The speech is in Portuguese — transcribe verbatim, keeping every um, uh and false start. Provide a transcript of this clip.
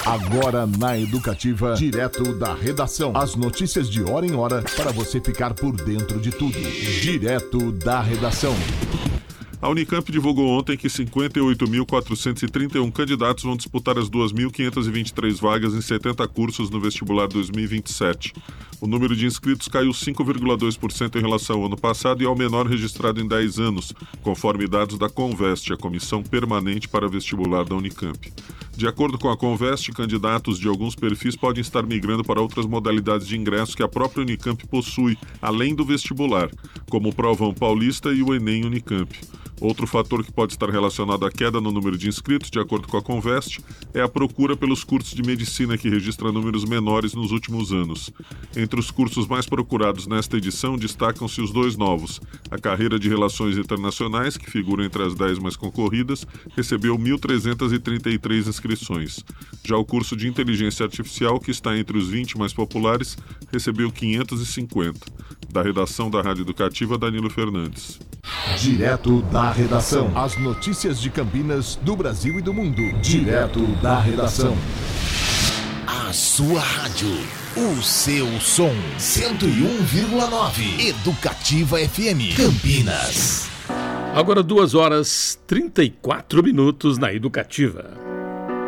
Agora na Educativa, direto da redação. As notícias de hora em hora para você ficar por dentro de tudo. Direto da redação. A Unicamp divulgou ontem que cinquenta e oito mil quatrocentos e trinta e um candidatos vão disputar as duas mil quinhentas e vinte e três vagas em setenta cursos no vestibular dois mil e vinte e sete. O número de inscritos caiu cinco vírgula dois por cento em relação ao ano passado e é o menor registrado em dez anos, conforme dados da Conveste, a Comissão Permanente para Vestibular da Unicamp. De acordo com a Conveste, candidatos de alguns perfis podem estar migrando para outras modalidades de ingresso que a própria Unicamp possui, além do vestibular, como o Provão Paulista e o Enem Unicamp. Outro fator que pode estar relacionado à queda no número de inscritos, de acordo com a Conveste, é a procura pelos cursos de medicina, que registra números menores nos últimos anos. Entre os cursos mais procurados nesta edição, destacam-se os dois novos. A carreira de Relações Internacionais, que figura entre as dez mais concorridas, recebeu mil trezentas e trinta e três inscrições. Já o curso de Inteligência Artificial, que está entre os vinte mais populares, recebeu quinhentas e cinquenta. Da redação da Rádio Educativa, Danilo Fernandes. Direto da redação. As notícias de Campinas, do Brasil e do mundo. Direto da redação. A sua rádio. O seu som. cento e um vírgula nove. Educativa F M. Campinas. Agora duas horas e trinta e quatro minutos na Educativa.